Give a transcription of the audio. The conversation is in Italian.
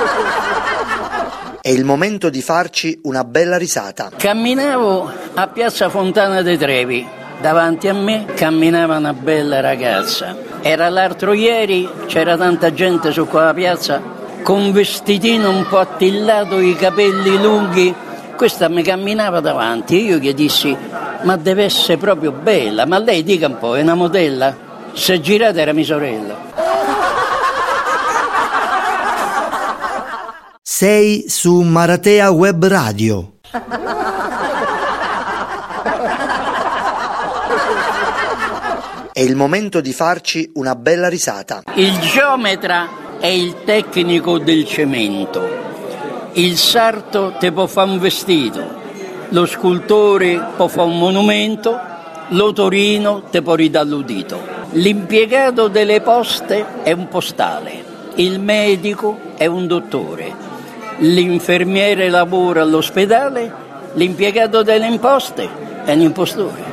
È il momento di farci una bella risata. Camminavo a Piazza Fontana dei Trevi. Davanti a me camminava una bella ragazza. Era l'altro ieri, c'era tanta gente su quella piazza, con vestitino un po' attillato, i capelli lunghi. Questa mi camminava davanti e io gli dissi: ma deve essere proprio bella, ma lei dica un po', è una modella? Se girata era mia sorella. Sei su Maratea Web Radio. È il momento di farci una bella risata. Il geometra è il tecnico del cemento. Il sarto te può fare un vestito. Lo scultore può fare un monumento. L'otorino te può ridare l'udito. L'impiegato delle poste è un postale. Il medico è un dottore. L'infermiere lavora all'ospedale. L'impiegato delle imposte è un impostore.